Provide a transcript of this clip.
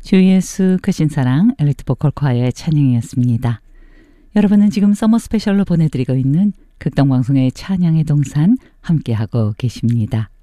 주 예수 크신 사랑 엘리트 보컬 콰이어의 찬양이었습니다. 여러분은 지금 서머 스페셜로 보내드리고 있는 극동방송의 찬양의 동산 함께하고 계십니다.